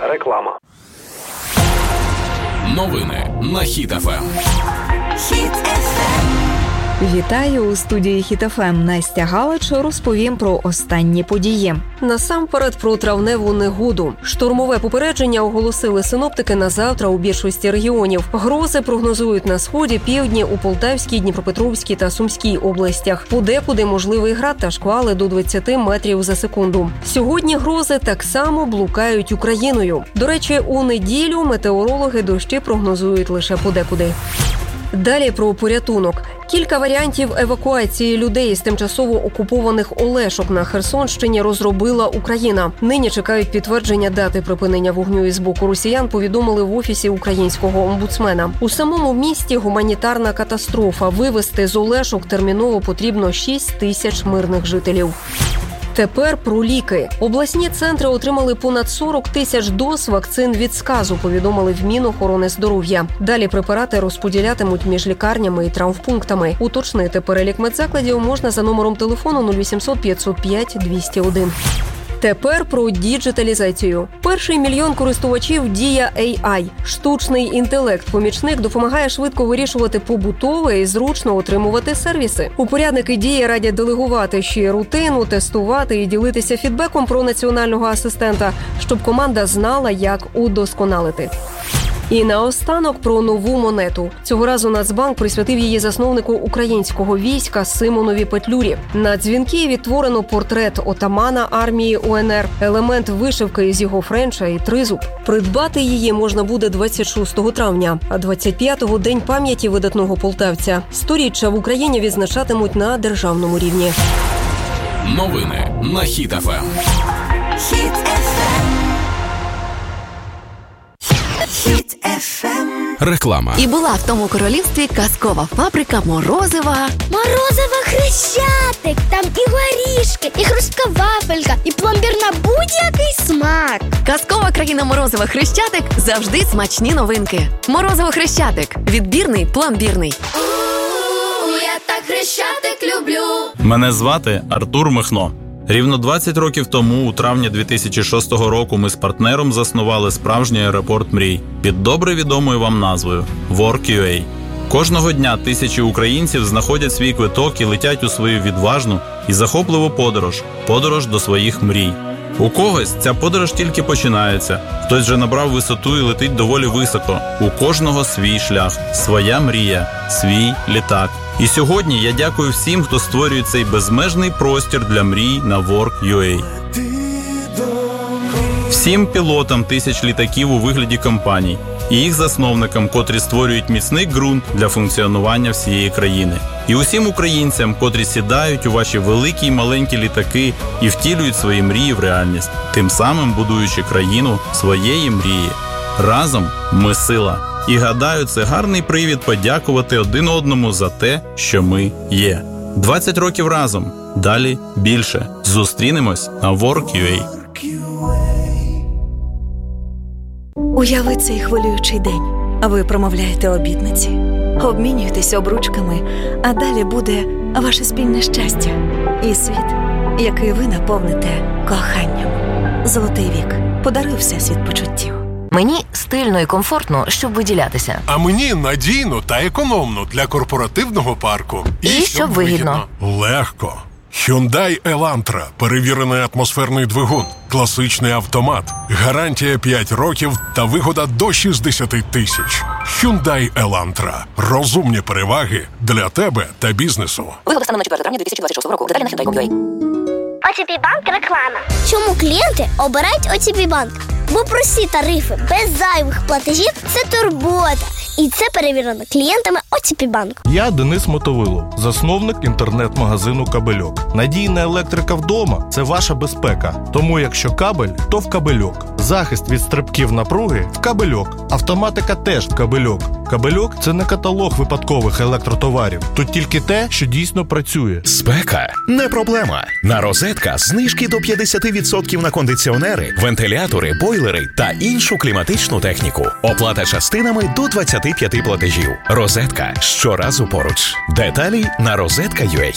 Реклама. Новини на Хіт ФМ. Хіт ФМ. Вітаю у студії Хіт ФМ. Настя Галич розповім про останні події. Насамперед про травневу негоду. Штормове попередження оголосили синоптики на завтра у більшості регіонів. Грози прогнозують на сході, півдні, у Полтавській, Дніпропетровській та Сумській областях. Подекуди можливий град та шквали до 20 метрів за секунду. Сьогодні грози так само блукають Україною. До речі, у неділю метеорологи дощі прогнозують лише подекуди. Далі про порятунок. Кілька варіантів евакуації людей з тимчасово окупованих Олешок на Херсонщині розробила Україна. Нині чекають підтвердження дати припинення вогню із боку росіян, повідомили в Офісі українського омбудсмена. У самому місті гуманітарна катастрофа. Вивезти з Олешок терміново потрібно 6 тисяч мирних жителів. Тепер про ліки. Обласні центри отримали понад 40 тисяч доз вакцин від сказу, повідомили в Мінохорони здоров'я. Далі препарати розподілятимуть між лікарнями і травмпунктами. Уточнити перелік медзакладів можна за номером телефону 0800 505 201. Тепер про діджиталізацію. Перший мільйон користувачів Дія AI. Штучний інтелект-помічник допомагає швидко вирішувати побутове і зручно отримувати сервіси. Упорядники Дії радять делегувати ще рутину, тестувати і ділитися фідбеком про національного асистента, щоб команда знала, як удосконалити. І наостанок про нову монету. Цього разу Нацбанк присвятив її засновнику українського війська Симонові Петлюрі. На дзвінки відтворено портрет отамана армії УНР, елемент вишивки із його френча і тризуб. Придбати її можна буде 26 травня, а 25-го – День пам'яті видатного полтавця. 100-річчя в Україні відзначатимуть на державному рівні. Новини на Хіт ФМ. Хіт ФМ. Хіт ФМ. Реклама. І була в тому королівстві казкова фабрика морозива. Морозиво Хрещатик, там і горішки, і хрустка вафелька, і пломбір на будь-який смак. Казкова країна морозива Хрещатик – завжди смачні новинки. Морозиво Хрещатик – відбірний, пломбірний. Я так Хрещатик люблю. Мене звати Артур Михно. Рівно 20 років тому, у травні 2006 року, ми з партнером заснували справжній аеропорт мрій під добре відомою вам назвою Work.ua. Кожного дня тисячі українців знаходять свій квиток і летять у свою відважну і захопливу подорож до своїх мрій. У когось ця подорож тільки починається, хтось вже набрав висоту і летить доволі високо. У кожного свій шлях, своя мрія, свій літак. І сьогодні я дякую всім, хто створює цей безмежний простір для мрій на Work.ua. Всім пілотам тисяч літаків у вигляді компаній і їх засновникам, котрі створюють міцний ґрунт для функціонування всієї країни. І усім українцям, котрі сідають у ваші великі й маленькі літаки і втілюють свої мрії в реальність, тим самим будуючи країну своєї мрії. Разом ми сила. І гадаю, це гарний привід подякувати один одному за те, що ми є. 20 років разом. Далі більше. Зустрінемось на Work.ua. Уяви цей хвилюючий день. А ви промовляєте обітниці, обмінюєтесь обручками, а далі буде ваше спільне щастя і світ, який ви наповните коханням. Золотий вік. Подаруй всесвіт почуттів. Мені стильно і комфортно, щоб виділятися. А мені надійно та економно для корпоративного парку. І щоб вигідно. Легко. Hyundai Elantra. Перевірений атмосферний двигун. Класичний автомат. Гарантія 5 років та вигода до 60 тисяч. Hyundai Elantra. Розумні переваги для тебе та бізнесу. Вигода станом на 4 травня 2026 року. Деталі на Hyundai.com.ua. ОТП Банк реклама. Чому клієнти обирають ОТП Банк? Бо прості тарифи без зайвих платежів – це турбота. І це перевірено клієнтами ОТП Банк. Я Денис Мотовилов, засновник інтернет-магазину «Кабельок». Надійна електрика вдома – це ваша безпека. Тому якщо кабель, то в «Кабельок». Захист від стрибків напруги – в «Кабельок». Автоматика теж в «Кабельок». «Кабельок» – це не каталог випадкових електротоварів. Тут тільки те, що дійсно працює. Спека – не проблема. На «Розетка» знижки до 50% на кондиціонери, вентилятори, бойлери та іншу кліматичну техніку. Оплата частинами до 25 платежів. «Розетка» – щоразу поруч. Деталі на розетка.ua.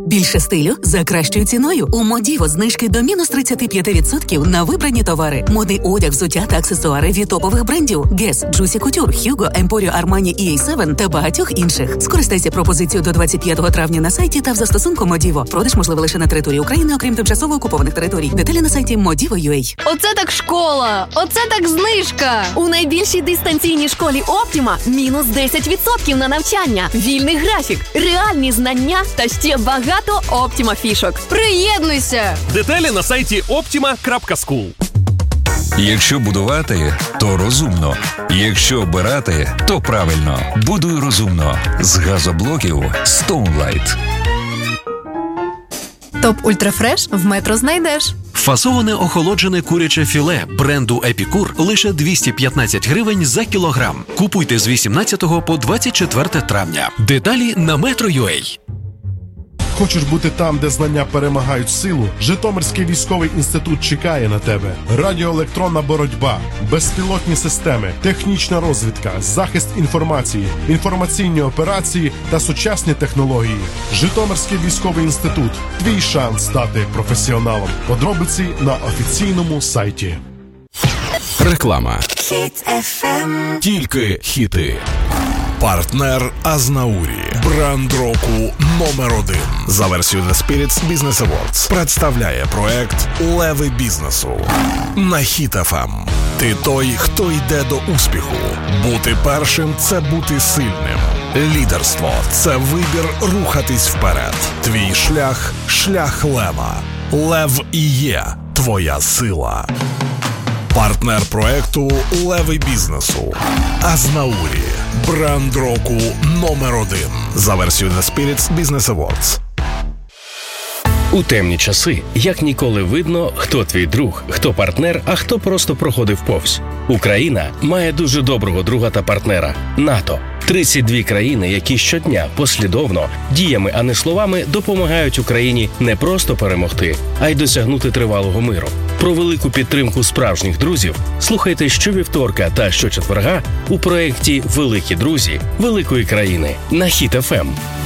Більше стилю за кращою ціною. У Модіво знижки до мінус 35% на вибрані товари. Модний одяг, взуття та аксесуари від топових брендів Guess, Juicy Couture, Hugo, Emporio Armani і A7 та багатьох інших. Скористайся пропозицією до 25 травня на сайті та в застосунку Модіво. Продаж можливо лише на території України, окрім тимчасово окупованих територій. Деталі на сайті Modivo.ua. Оце так школа! Оце так знижка! У найбільшій дистанційній школі Оптіма мінус 10% на навчання, вільний графік, реальні знання та ще багато Оптіма фішок. Приєднуйся! Деталі на сайті optima.school. Якщо будувати, то розумно. Якщо обирати, то правильно. Будуй розумно. З газоблоків Stoneline. Топ Ультрафреш в Метро знайдеш. Фасоване охолоджене куряче філе бренду Епікур лише 215 гривень за кілограм. Купуйте з 18 по 24 травня. Деталі на Metro.ua. Хочеш бути там, де знання перемагають силу? Житомирський військовий інститут чекає на тебе. Радіоелектронна боротьба, безпілотні системи, технічна розвідка, захист інформації, інформаційні операції та сучасні технології. Житомирський військовий інститут. Твій шанс стати професіоналом. Подробиці на офіційному сайті. Реклама. Хіт FM. Тільки хіти. Партнер Азнаурі. Бренд року номер 1. За версією The Spirits Business Awards представляє проект «Леви бізнесу» на Хіт FM. Ти той, хто йде до успіху. Бути першим – це бути сильним. Лідерство – це вибір рухатись вперед. Твій шлях – шлях лева. Лев і є твоя сила. Партнер проекту «Леви бізнесу» Азнаурі. Бренд року номер 1. За версією The Spirits Business Awards. У темні часи як ніколи видно, хто твій друг, хто партнер, а хто просто проходив повз. Україна має дуже доброго друга та партнера – НАТО. 32 країни, які щодня послідовно, діями, а не словами, допомагають Україні не просто перемогти, а й досягнути тривалого миру. Про велику підтримку справжніх друзів слухайте щовівторка та щочетверга у проєкті «Великі друзі великої країни» на Хіт FM.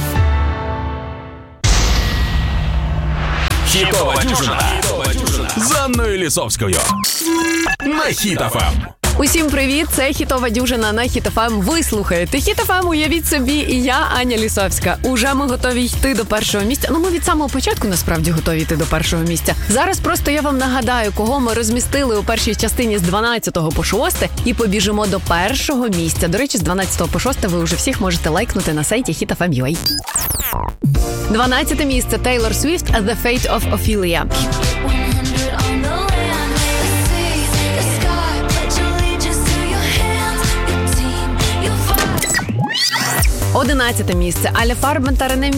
Хітова дюжина з Анною Лісовською на Хіт FM. Усім привіт, це Хітова дюжина на Хіт FM. Ви слухаєте Хіт FM, уявіть собі, і я, Аня Лісовська. Уже ми готові йти до першого місця. Ми від самого початку насправді готові йти до першого місця. Зараз просто я вам нагадаю, кого ми розмістили у першій частині з 12 по 6 і побіжимо до першого місця. До речі, з 12 по 6 ви вже всіх можете лайкнути на сайті hitfm.ua. 12 місце. Тейлор Свіфт «The Fate of Ophelia». 11 місце. Аля Фарбен та Рене